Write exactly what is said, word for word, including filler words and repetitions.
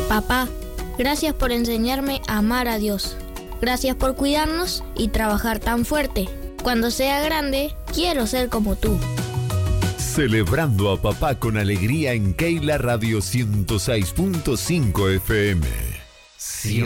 Papá, gracias por enseñarme a amar a Dios. Gracias por cuidarnos y trabajar tan fuerte. Cuando sea grande, quiero ser como tú. Celebrando a papá con alegría en Keila Radio ciento seis punto cinco F M.